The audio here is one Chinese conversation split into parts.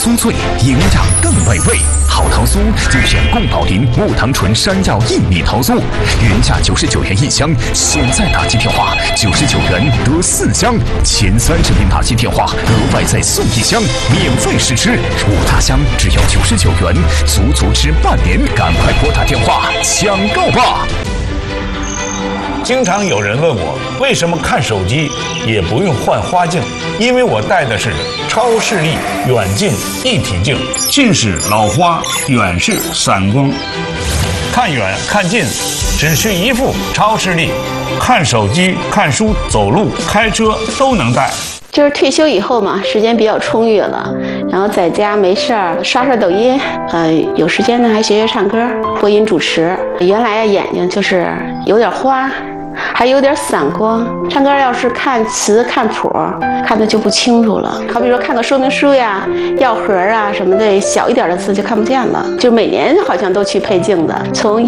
酥脆，营养更美味。好桃酥就选贡宝林木糖醇山药薏米桃酥，原价99元1箱，现在打击电话99元得4箱，前30名打击电话额外再送1箱，免费试吃。5大箱只要99元，足足吃半年，赶快拨打电话抢购吧！ 经常有人问我，为什么看手机也不用换花镜？因为我戴的是超视力远近一体镜，近视老花，远视散光，看远看近只需一副超视力，看手机、看书、走路、开车都能戴。 就是退休以后嘛，时间比较充裕了，然后在家没事儿刷刷抖音，有时间呢还学学唱歌、播音主持。原来眼睛就是有点花，还有点散光，唱歌要是看词看谱，看的就不清楚了。好比说看个说明书呀、药盒啊什么的，小一点的字就看不见了。就每年好像都去配镜子，从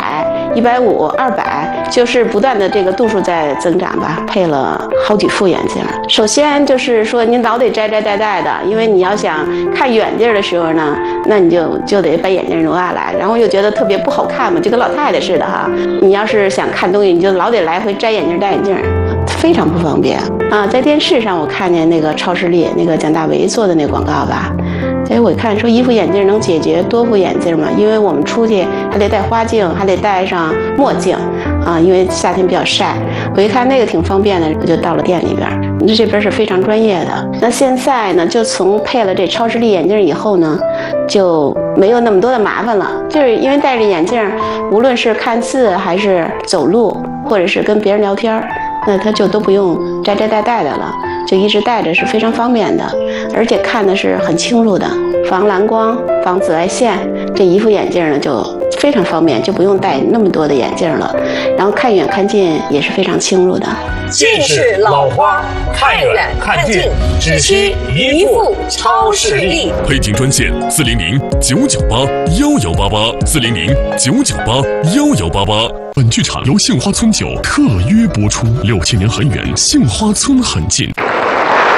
100、150、200，就是不断的这个度数在增长吧，配了好几副眼镜。首先就是说您老得摘戴的，因为你要想看远地儿的时候呢，那你就得把眼镜挪下来，然后又觉得特别不好看嘛，就跟老太太似的哈。你要是想看东西，你就老得来回摘眼镜戴眼镜，非常不方便啊。在电视上我看见那个超视力那个蒋大为做的那广告吧，我看说一副眼镜能解决多副眼镜嘛，因为我们出去还得戴花镜，还得戴上墨镜啊，因为夏天比较晒。我一看那个挺方便的，我就到了店里边。这边是非常专业的。那现在呢，就从配了这超视力眼镜以后呢，就没有那么多的麻烦了。就是因为戴着眼镜，无论是看字还是走路，或者是跟别人聊天，那他就都不用摘戴的了，就一直戴着是非常方便的，而且看的是很清楚的，防蓝光、防紫外线。这一副眼镜呢就非常方便，就不用戴那么多的眼镜了，然后看远看近也是非常清楚的。 近视老花，看远看近只需一副超视力。 配镜专线400-998-1188，400-998-1188。本剧场由杏花村酒特约播出，6000年很远，杏花村很近。